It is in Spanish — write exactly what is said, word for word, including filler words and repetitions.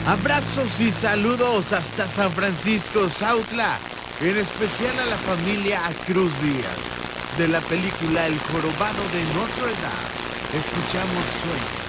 Abrazos y saludos hasta San Francisco, Sautla, en especial a la familia Cruz Díaz, de la película El Jorobado de Notre Dame. Escuchamos Sueño.